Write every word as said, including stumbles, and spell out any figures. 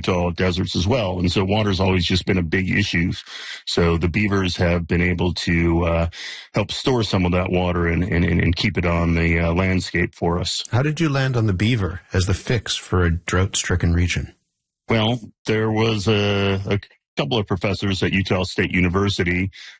Utah deserts as well. And so water's always just been a big issue. So the beavers have been able to uh, help store some of that water and, and, and keep it on the uh, landscape for us. How did you land on the beaver as the fix for a drought-stricken region? Well, there was a, a couple of professors at Utah State University